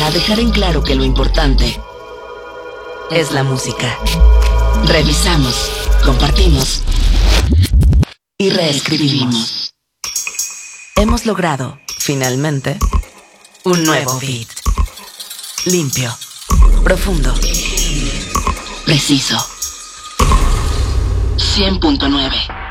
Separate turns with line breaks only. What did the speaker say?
para dejar en claro que lo importante es la música. Revisamos, compartimos y reescribimos. Hemos logrado, finalmente, un nuevo beat. Limpio, profundo, preciso. 100.9